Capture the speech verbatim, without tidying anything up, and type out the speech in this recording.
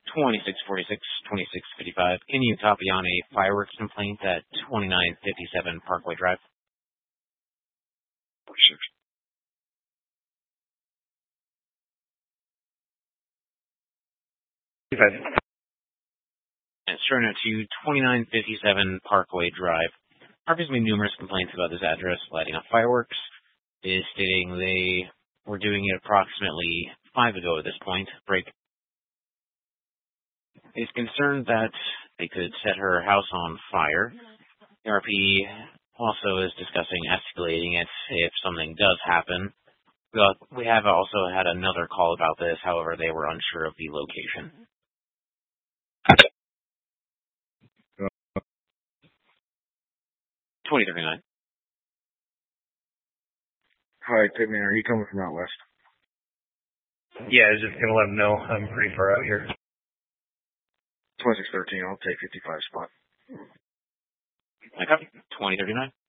twenty-six forty-six, twenty-six fifty-five. Can you copy on a fireworks complaint at twenty-nine fifty-seven Parkway Drive? forty-six. And starting at to twenty-nine fifty-seven Parkway Drive. Parker's made numerous complaints about this address lighting up fireworks. It is stating they were doing it approximately five ago at this point. Break. Is concerned that they could set her house on fire. The R P also is discussing escalating it if something does happen. We have also had another call about this, however, they were unsure of the location. twenty thirty-nine. Hi, Pitman, are you coming from out west? Yeah, I was just going to let them know I'm pretty far out here. twenty-six thirteen, I'll take fifty-five spot. I copy. twenty thirty-nine.